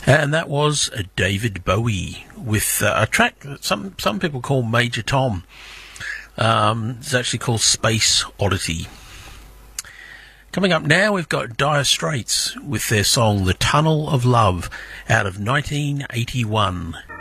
And that was David Bowie with a track that some people call Major Tom. It's actually called Space Oddity. Coming up now, we've got Dire Straits with their song The Tunnel of Love out of 1981.